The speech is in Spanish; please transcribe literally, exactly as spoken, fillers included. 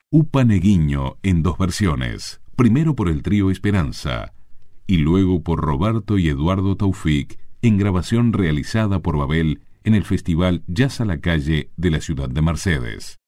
Upa Neguinho en dos versiones, primero por el trío Esperanza y luego por Roberto y Eduardo Taufik en grabación realizada por Babel en el Festival Jazz a la Calle de la ciudad de Mercedes.